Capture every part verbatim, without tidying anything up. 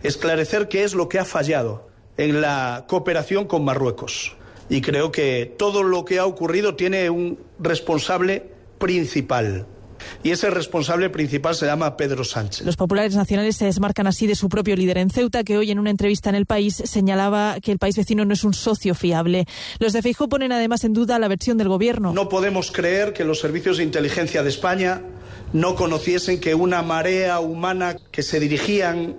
esclarecer qué es lo que ha fallado en la cooperación con Marruecos. Y creo que todo lo que ha ocurrido tiene un responsable principal. Y ese responsable principal se llama Pedro Sánchez. Los populares nacionales se desmarcan así de su propio líder en Ceuta, que hoy en una entrevista en El País señalaba que el país vecino no es un socio fiable. Los de Feijóo ponen además en duda la versión del gobierno. No podemos creer que los servicios de inteligencia de España no conociesen que una marea humana que se dirigían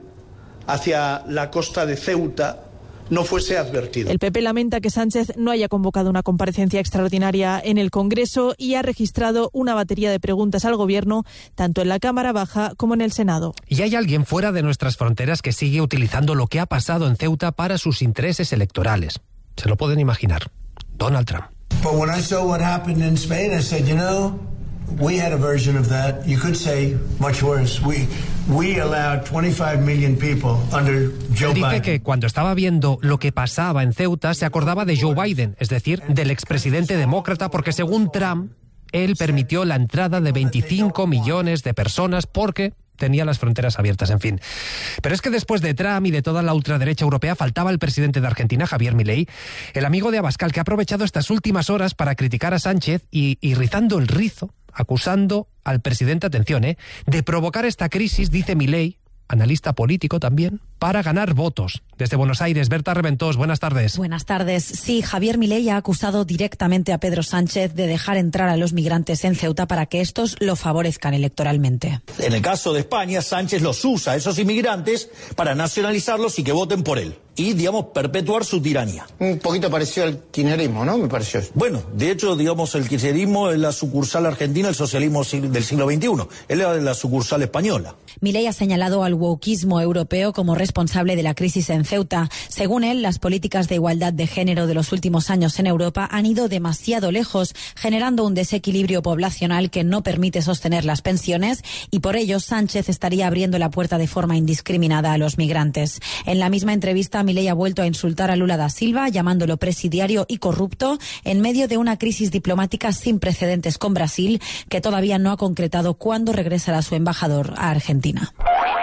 hacia la costa de Ceuta no fuese advertido. El P P lamenta que Sánchez no haya convocado una comparecencia extraordinaria en el Congreso y ha registrado una batería de preguntas al Gobierno, tanto en la Cámara Baja como en el Senado. Y hay alguien fuera de nuestras fronteras que sigue utilizando lo que ha pasado en Ceuta para sus intereses electorales. Se lo pueden imaginar. Donald Trump. But when I saw what happened in Spain, I said, you know, we had a version of that. You could say much worse. We we allowed twenty-five million people under Joe Biden. Dice que cuando estaba viendo lo que pasaba en Ceuta se acordaba de Joe Biden, es decir, del expresidente demócrata, porque según Trump, él permitió la entrada de veinticinco millones de personas porque tenía las fronteras abiertas, en fin. Pero es que después de Trump y de toda la ultraderecha europea faltaba el presidente de Argentina, Javier Milei, el amigo de Abascal, que ha aprovechado estas últimas horas para criticar a Sánchez y, y rizando el rizo, acusando al presidente, atención, ¿eh? de provocar esta crisis, dice Milei, analista político también, para ganar votos. Desde Buenos Aires, Berta Reventós, buenas tardes. Buenas tardes. Sí, Javier Milei ha acusado directamente a Pedro Sánchez de dejar entrar a los migrantes en Ceuta para que estos lo favorezcan electoralmente. En el caso de España, Sánchez los usa, esos inmigrantes, para nacionalizarlos y que voten por él. Y, digamos, perpetuar su tiranía. Un poquito parecido al kirchnerismo, ¿no? Me pareció. Bueno, de hecho, digamos, el kirchnerismo es la sucursal argentina del socialismo del siglo veintiuno. Él es la sucursal española. Milei ha señalado al wokismo europeo como responsable de la crisis en Ceuta. Según él, las políticas de igualdad de género de los últimos años en Europa han ido demasiado lejos, generando un desequilibrio poblacional que no permite sostener las pensiones y por ello Sánchez estaría abriendo la puerta de forma indiscriminada a los migrantes. En la misma entrevista, Milei ha vuelto a insultar a Lula da Silva, llamándolo presidiario y corrupto, en medio de una crisis diplomática sin precedentes con Brasil, que todavía no ha concretado cuándo regresará su embajador a Argentina.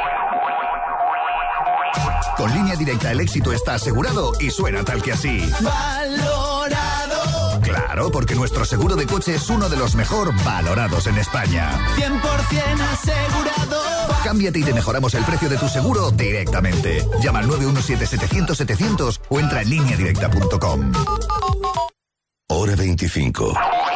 Con Línea Directa el éxito está asegurado y suena tal que así. ¡Valorado! Claro, porque nuestro seguro de coche es uno de los mejor valorados en España. cien por ciento asegurado. Cámbiate y te mejoramos el precio de tu seguro directamente. Llama al nueve uno siete, setecientos, setecientos o entra en línea directa punto com. Hora veinticinco.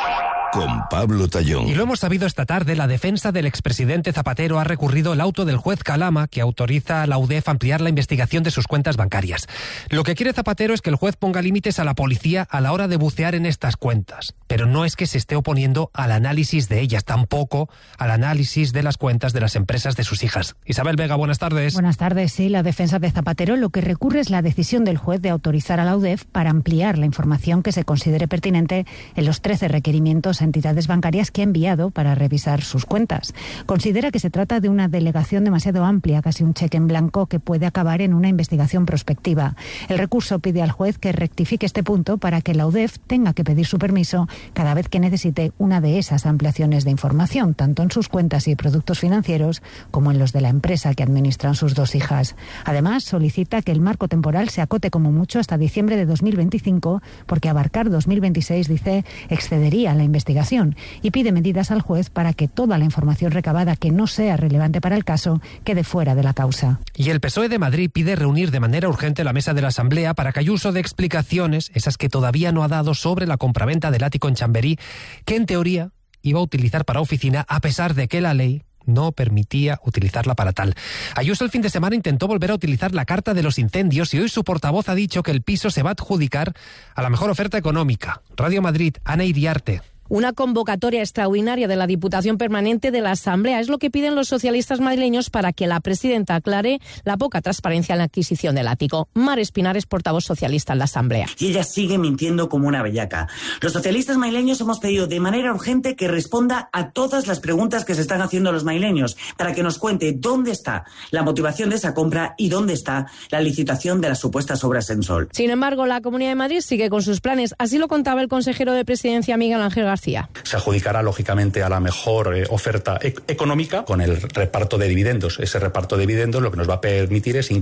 Con Pablo Tallón. Y lo hemos sabido esta tarde, la defensa del expresidente Zapatero ha recurrido el auto del juez Calama que autoriza a la U D E F ampliar la investigación de sus cuentas bancarias. Lo que quiere Zapatero es que el juez ponga límites a la policía a la hora de bucear en estas cuentas. Pero no es que se esté oponiendo al análisis de ellas, tampoco al análisis de las cuentas de las empresas de sus hijas. Isabel Vega, buenas tardes. Buenas tardes, sí. La defensa de Zapatero lo que recurre es la decisión del juez de autorizar a la U D E F para ampliar la información que se considere pertinente en los trece requerimientos a entidades bancarias que ha enviado para revisar sus cuentas. Considera que se trata de una delegación demasiado amplia, casi un cheque en blanco que puede acabar en una investigación prospectiva. El recurso pide al juez que rectifique este punto para que la U D E F tenga que pedir su permiso cada vez que necesite una de esas ampliaciones de información, tanto en sus cuentas y productos financieros como en los de la empresa que administran sus dos hijas. Además, solicita que el marco temporal se acote como mucho hasta diciembre de dos mil veinticinco, porque abarcar dos mil veintiséis, dice, excedería la investigación y pide medidas al juez para que toda la información recabada que no sea relevante para el caso quede fuera de la causa. Y el P S O E de Madrid pide reunir de manera urgente la mesa de la Asamblea para que Ayuso dé explicaciones, esas que todavía no ha dado, sobre la compraventa del ático en Chamberí, que en teoría iba a utilizar para oficina, a pesar de que la ley no permitía utilizarla para tal. Ayuso el fin de semana intentó volver a utilizar la carta de los incendios y hoy su portavoz ha dicho que el piso se va a adjudicar a la mejor oferta económica. Radio Madrid, Ana Iriarte. Una convocatoria extraordinaria de la Diputación Permanente de la Asamblea es lo que piden los socialistas madrileños para que la presidenta aclare la poca transparencia en la adquisición del ático. Mar Espinar es portavoz socialista en la Asamblea. Y ella sigue mintiendo como una bellaca. Los socialistas madrileños hemos pedido de manera urgente que responda a todas las preguntas que se están haciendo los madrileños para que nos cuente dónde está la motivación de esa compra y dónde está la licitación de las supuestas obras en Sol. Sin embargo, la Comunidad de Madrid sigue con sus planes. Así lo contaba el consejero de Presidencia, Miguel Ángel García. Se adjudicará, lógicamente, a la mejor eh, oferta e- económica con el reparto de dividendos. Ese reparto de dividendos lo que nos va a permitir es